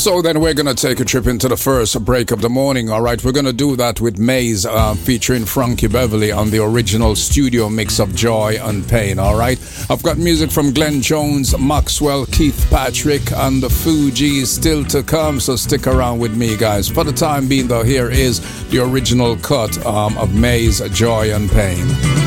So then we're going to take a trip into the first break of the morning, all right? We're going to do that with Maze featuring Frankie Beverly on the original studio mix of Joy and Pain, all right? I've got music from Glenn Jones, Maxwell, Keith Patrick, and the Fugees still to come, so stick around with me, guys. For the time being, though, here is the original cut of Maze, Joy and Pain.